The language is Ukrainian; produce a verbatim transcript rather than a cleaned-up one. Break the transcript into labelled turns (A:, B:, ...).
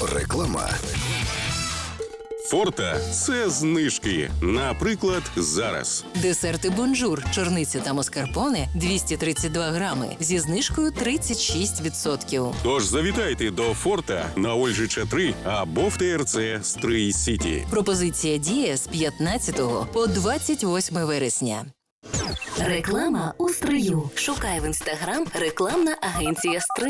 A: Реклама.
B: Форта – це знижки. Наприклад, зараз.
C: Десерти «Бонжур», чорниця та маскарпоне – двісті тридцять два грами зі знижкою тридцять шість відсотків.
B: Тож завітайте до Форта на Ольжича три або в ТРЦ Стрий Сіті.
C: Пропозиція діє з п'ятнадцятого по двадцять восьме вересня.
D: Реклама у Стрию. Шукай в інстаграм рекламна агенція «Стрий».